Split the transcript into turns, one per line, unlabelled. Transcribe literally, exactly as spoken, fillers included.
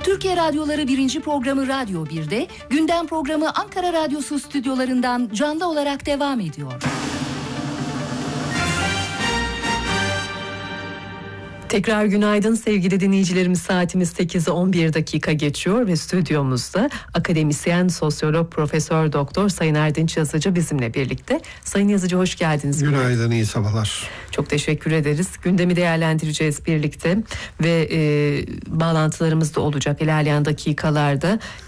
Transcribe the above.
Türkiye Radyoları birinci programı Radyo bir'de, gündem programı Ankara Radyosu stüdyolarından canlı olarak devam ediyor.
Tekrar günaydın sevgili dinleyicilerimiz, saatimiz sekize on bir dakika geçiyor ve stüdyomuzda akademisyen, sosyolog, profesör doktor Sayın Erdinç Yazıcı bizimle birlikte. Sayın Yazıcı, hoş geldiniz.
Günaydın, iyi sabahlar.
Çok teşekkür ederiz. Gündemi değerlendireceğiz birlikte ve e, bağlantılarımız da olacak ilerleyen dakikalarda.